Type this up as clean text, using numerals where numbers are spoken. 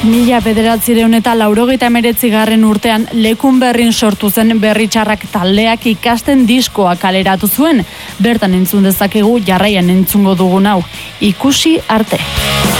1989 urtean Lekun Berrin sortu zen Berritxarrak taldeak ikasten diskoa kaleratu zuen. Bertan entzun dezakegu jarraian entzungo dugun hau. Ikusi arte.